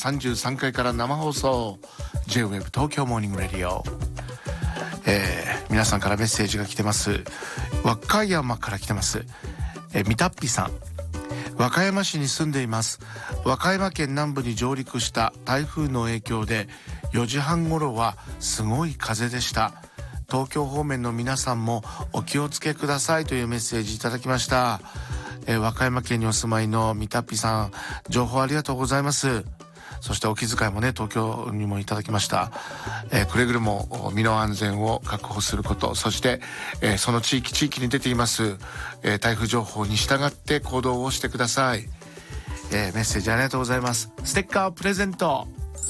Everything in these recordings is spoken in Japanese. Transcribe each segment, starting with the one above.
33階から生放送 J-WAVE 東京モーニングレディオ、皆さんからメッセージが来てます。和歌山から来てます。みたっぴさん、和歌山市に住んでいます。和歌山県南部に上陸した台風の影響で4時半頃はすごい風でした。東京方面の皆さんもお気をつけくださいというメッセージいただきました。和歌山県にお住まいのみたっぴさん、情報ありがとうございます。そしてお気遣いもね、東京にもいただきました。くれぐれも身の安全を確保すること、そして、その地域に出ています、台風情報に従って行動をしてください。メッセージありがとうございます。ステッカープレゼント。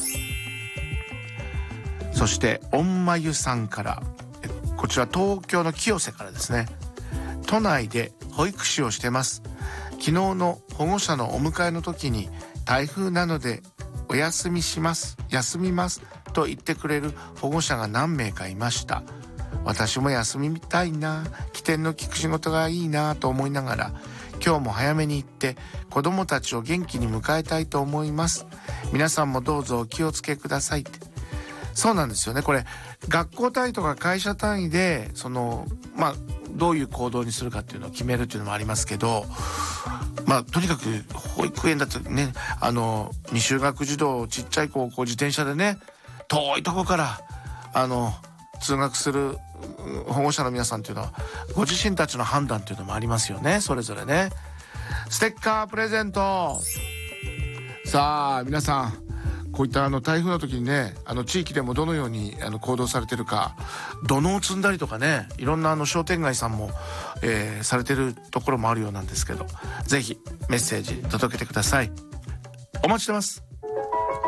そしておんまゆさんから、こちら東京の清瀬からですね。都内で保育士をしてます。昨日の保護者のお迎えの時に台風なのでお休みますと言ってくれる保護者が何名かいました。私も休みたいな、起点の利く仕事がいいなと思いながら、今日も早めに行って子どもたちを元気に迎えたいと思います。皆さんもどうぞお気をつけくださいって。そうなんですよね。これ学校単位とか会社単位でどういう行動にするかっていうのを決めるっていうのもありますけど、とにかく保育園だとね、未就学児童、ちっちゃい子を自転車でね、遠いとこから通学する保護者の皆さんっていうのはご自身たちの判断っていうのもありますよね。それぞれね。ステッカープレゼント。さあ皆さん、こういった台風の時にね、地域でもどのように行動されてるか、土のうを積んだりとかね、いろんな商店街さんも、されてるところもあるようなんですけど、ぜひメッセージ届けてください。お待ちしてます。